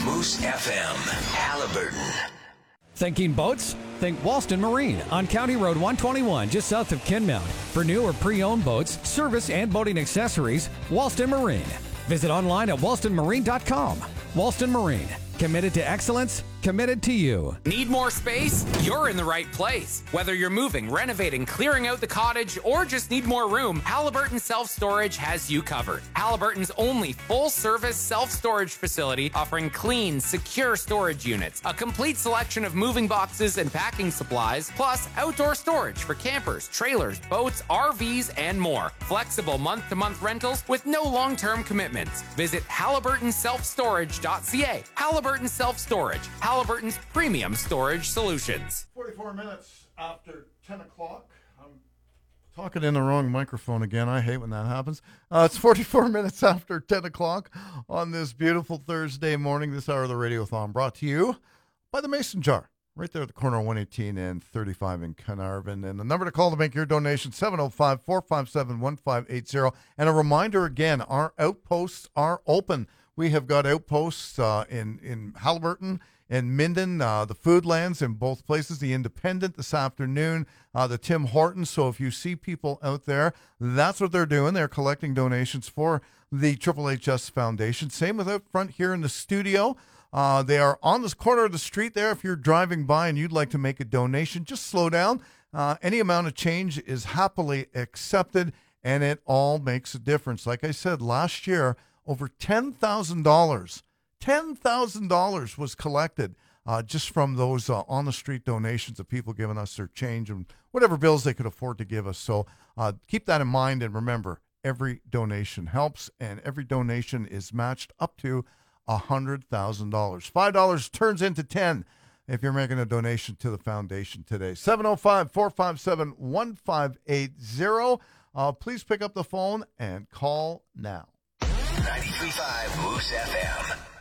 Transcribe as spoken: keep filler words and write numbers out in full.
Moose F M, Haliburton. Thinking boats? Think Walston Marine on County Road one twenty-one, just south of Kinmount. For new or pre-owned boats, service and boating accessories, Walston Marine. Visit online at walston marine dot com. Walston Marine, committed to excellence, committed to you. Need more space? You're in the right place. Whether you're moving, renovating, clearing out the cottage, or just need more room, Haliburton Self-Storage has you covered. Haliburton's only full-service self-storage facility offering clean, secure storage units, a complete selection of moving boxes and packing supplies, plus outdoor storage for campers, trailers, boats, R Vs, and more. Flexible month-to-month rentals with no long-term commitments. Visit Haliburton Self Storage dot C A. Haliburton Self-Storage. Haliburton's premium storage solutions. forty-four minutes after ten o'clock. I'm talking in the wrong microphone again. I hate when that happens. Uh, it's forty-four minutes after ten o'clock on this beautiful Thursday morning. This hour of the Radiothon brought to you by the Mason Jar, right there at the corner of one eighteen and thirty-five in Carnarvon. And the number to call to make your donation, seven oh five, four five seven, one five eight zero. And a reminder again, our outposts are open. We have got outposts uh, in, in Haliburton and Minden, uh, the Foodlands in both places, the Independent this afternoon, uh, the Tim Hortons. So if you see people out there, that's what they're doing. They're collecting donations for the Triple H S Foundation. Same with out front here in the studio. Uh, they are on this corner of the street there. If you're driving by and you'd like to make a donation, just slow down. Uh, any amount of change is happily accepted, and it all makes a difference. Like I said, last year, over ten thousand dollars ten thousand dollars was collected uh, just from those uh, on-the-street donations of people giving us their change and whatever bills they could afford to give us. So uh, keep that in mind, and remember, every donation helps, and every donation is matched up to one hundred thousand dollars. five dollars turns into ten if you're making a donation to the foundation today. seven oh five, four five seven, one five eight zero. Uh, please pick up the phone and call now. ninety-three point five Moose F M.